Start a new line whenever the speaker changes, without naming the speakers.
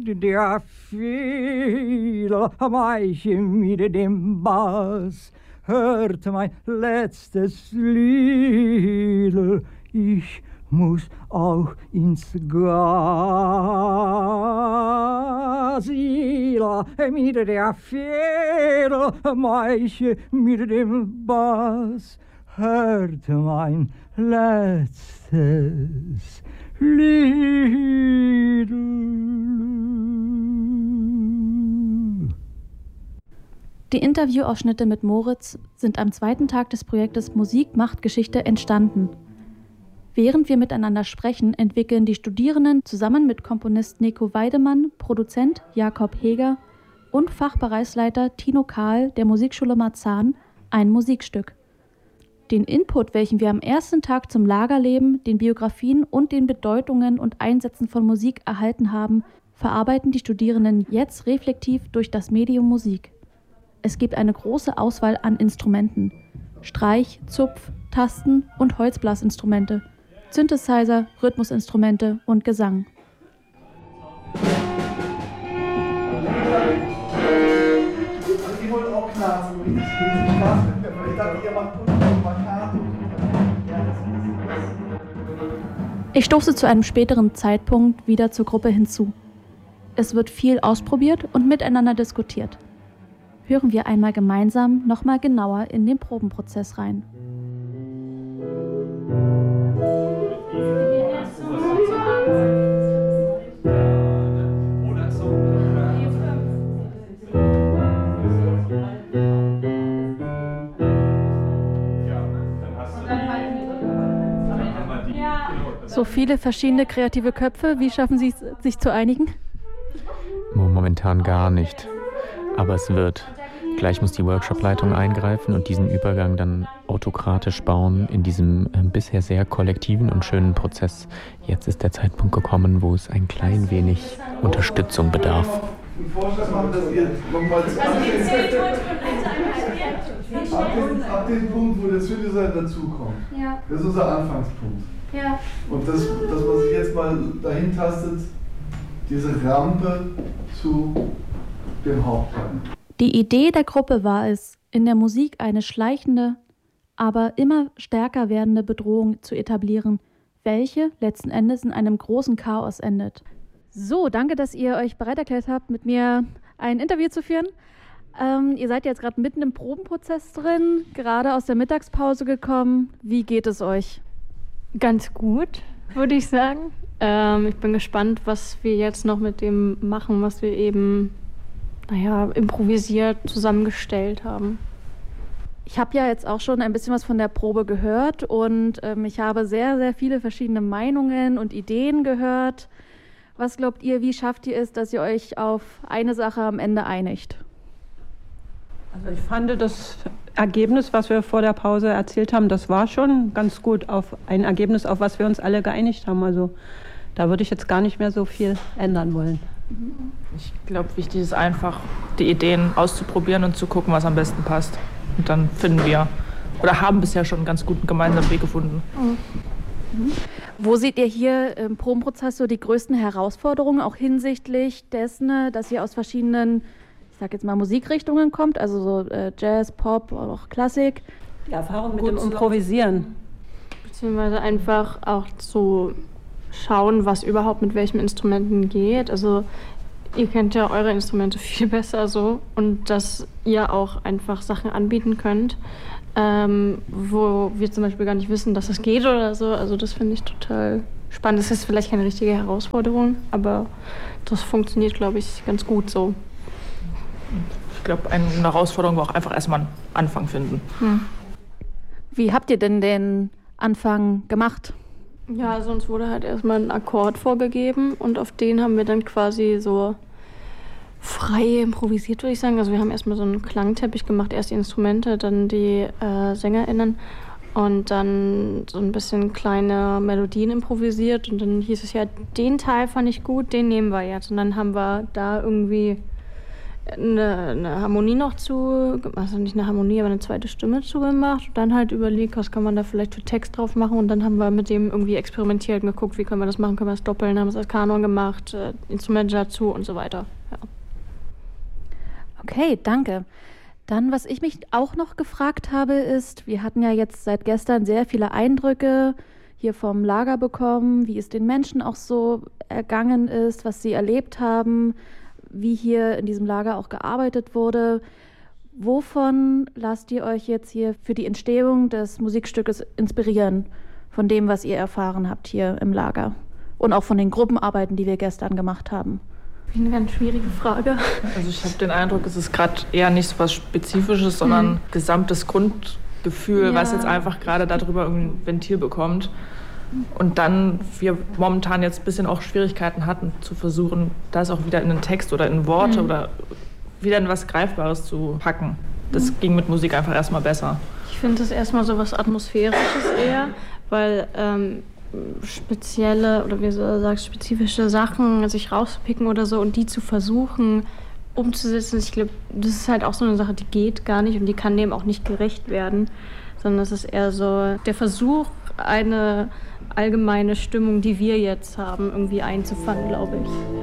Der Fiedel weiche mit dem Bass, hört mein letztes Lied, ich muss auch ins Gas. Mit der Fiedel weiche mit dem Bass, hört mein letztes Lied.
Die Interviewausschnitte mit Moritz sind am zweiten Tag des Projektes Musik macht Geschichte entstanden. Während wir miteinander sprechen, entwickeln die Studierenden zusammen mit Komponist Nico Weidemann, Produzent Jakob Heger und Fachbereichsleiter Tino Kahl der Musikschule Marzahn ein Musikstück. Den Input, welchen wir am ersten Tag zum Lagerleben, den Biografien und den Bedeutungen und Einsätzen von Musik erhalten haben, verarbeiten die Studierenden jetzt reflektiv durch das Medium Musik. Es gibt eine große Auswahl an Instrumenten: Streich-, Zupf-, Tasten- und Holzblasinstrumente, Synthesizer, Rhythmusinstrumente und Gesang.
Ich wollte auch knarzen, ich dachte, ihr macht Plakato.
Ich stoße zu einem späteren Zeitpunkt wieder zur Gruppe hinzu. Es wird viel ausprobiert und miteinander diskutiert. Hören wir einmal gemeinsam nochmal genauer in den Probenprozess rein. So viele verschiedene kreative Köpfe, wie schaffen Sie es, sich zu einigen?
Momentan gar nicht. Aber es wird. Gleich muss die Workshop-Leitung eingreifen und diesen Übergang dann autokratisch bauen in diesem bisher sehr kollektiven und schönen Prozess. Jetzt ist der Zeitpunkt gekommen, wo es ein klein wenig Unterstützung bedarf.
einen Vorschlag machen, dass ihr nochmal ab dem Punkt, wo der Synthesizer dazukommt. Ja. Das ist unser Anfangspunkt. Ja. Und das, was sich jetzt mal dahin tastet, diese Rampe zu dem Hauptteil.
Die Idee der Gruppe war es, in der Musik eine schleichende, aber immer stärker werdende Bedrohung zu etablieren, welche letzten Endes in einem großen Chaos endet. So, danke, dass ihr euch bereit erklärt habt, mit mir ein Interview zu führen. Ihr seid jetzt gerade mitten im Probenprozess drin, gerade aus der Mittagspause gekommen. Wie geht es euch?
Ganz gut, würde ich sagen. Ich bin gespannt, was wir jetzt noch mit dem machen, was wir eben, improvisiert zusammengestellt haben.
Ich habe ja jetzt auch schon ein bisschen was von der Probe gehört und ich habe sehr, sehr viele verschiedene Meinungen und Ideen gehört. Was glaubt ihr, wie schafft ihr es, dass ihr euch auf eine Sache am Ende einigt?
Also ich fand das Ergebnis, was wir vor der Pause erzählt haben, das war schon ganz gut auf ein Ergebnis, auf was wir uns alle geeinigt haben. Also da würde ich jetzt gar nicht mehr so viel ändern wollen.
Ich glaube, wichtig ist einfach, die Ideen auszuprobieren und zu gucken, was am besten passt. Und dann finden wir oder haben bisher schon einen ganz guten gemeinsamen Weg gefunden.
Mhm. Wo seht ihr hier im Probenprozess so die größten Herausforderungen, auch hinsichtlich dessen, dass ihr aus verschiedenen, ich sag jetzt mal, Musikrichtungen kommt, also so Jazz, Pop, auch Klassik?
Die Erfahrung mit dem Improvisieren.
Beziehungsweise einfach auch zu schauen, was überhaupt mit welchen Instrumenten geht. Also ihr kennt ja eure Instrumente viel besser so und dass ihr auch einfach Sachen anbieten könnt, wo wir zum Beispiel gar nicht wissen, dass es geht oder so. Also das finde ich total spannend. Das ist vielleicht keine richtige Herausforderung, aber das funktioniert, glaube ich, ganz gut so.
Ich glaube, eine Herausforderung war auch einfach erstmal einen Anfang finden.
Wie habt ihr denn den Anfang gemacht?
Ja, also uns wurde halt erstmal ein Akkord vorgegeben und auf den haben wir dann quasi so frei improvisiert, würde ich sagen. Also wir haben erstmal so einen Klangteppich gemacht, erst die Instrumente, dann die SängerInnen und dann so ein bisschen kleine Melodien improvisiert und dann hieß es ja, den Teil fand ich gut, den nehmen wir jetzt. Und dann haben wir da irgendwie eine Harmonie noch also nicht eine Harmonie, aber eine zweite Stimme zugemacht. Und dann halt überlegt, was kann man da vielleicht für Text drauf machen. Und dann haben wir mit dem irgendwie experimentiert und geguckt, wie können wir das machen, können wir das doppeln, haben es als Kanon gemacht, Instrumente dazu und so weiter. Ja.
Okay, danke. Dann, was ich mich auch noch gefragt habe, ist, wir hatten ja jetzt seit gestern sehr viele Eindrücke hier vom Lager bekommen, wie es den Menschen auch so ergangen ist, was sie erlebt haben, wie hier in diesem Lager auch gearbeitet wurde. Wovon lasst ihr euch jetzt hier für die Entstehung des Musikstückes inspirieren? Von dem, was ihr erfahren habt hier im Lager? Und auch von den Gruppenarbeiten, die wir gestern gemacht haben?
Eine ganz schwierige Frage.
Also ich habe den Eindruck, es ist gerade eher nicht so was Spezifisches, sondern gesamtes Grundgefühl, was jetzt einfach gerade darüber ein Ventil bekommt. Und dann wir momentan jetzt ein bisschen auch Schwierigkeiten hatten, zu versuchen, das auch wieder in einen Text oder in Worte oder wieder in was Greifbares zu packen. Das ging mit Musik einfach erstmal besser.
Ich finde das erstmal so was Atmosphärisches eher, weil spezielle oder wie du sagst, spezifische Sachen sich rauszupicken oder so und die zu versuchen umzusetzen. Ich glaube, das ist halt auch so eine Sache, die geht gar nicht und die kann dem auch nicht gerecht werden, sondern es ist eher so der Versuch, eine allgemeine Stimmung, die wir jetzt haben, irgendwie einzufangen, glaube ich.